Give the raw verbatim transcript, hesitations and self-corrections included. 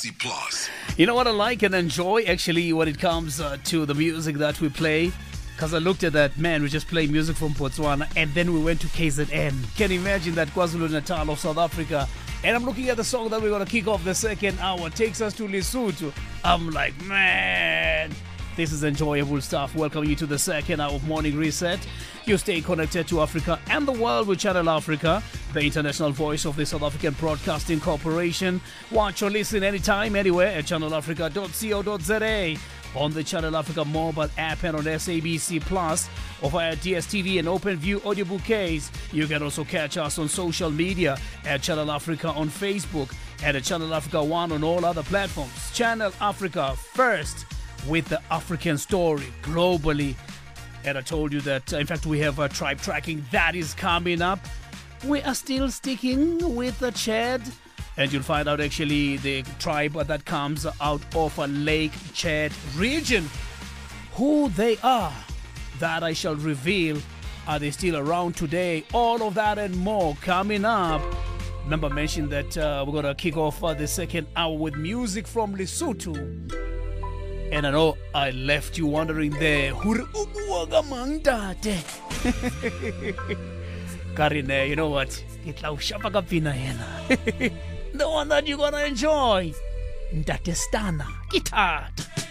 C Plus. You know what I like and enjoy actually when it comes uh, to the music that we play? Because I looked at that, man, we just play music from Botswana and then we went to K Z N. Can you imagine that? KwaZulu-Natal of South Africa. And I'm looking at the song that we're going to kick off the second hour. Takes us to Lesotho. I'm like, man, this is enjoyable stuff. Welcome you to the second hour of Morning Reset. You stay connected to Africa and the world with Channel Africa, the international voice of the South African Broadcasting Corporation. Watch or listen anytime, anywhere at channel africa dot co dot za, on the Channel Africa mobile app and on S A B C Plus, or via D S T V and OpenView audio bouquets. You can also catch us on social media at Channel Africa on Facebook and at Channel Africa One on all other platforms. Channel Africa, first with the African story globally. And I told you that, uh, in fact, we have a tribe tracking that is coming up. We are still sticking with the Chad, and you'll find out actually the tribe that comes out of a Lake Chad region. Who they are, that I shall reveal. Are they still around today? All of that and more coming up. Remember, I mentioned that uh, we're going to kick off uh, the second hour with music from Lesotho. And I know I left you wondering there. Karine, you know what? The one that you're gonna enjoy. Ntate Stana. Guitar.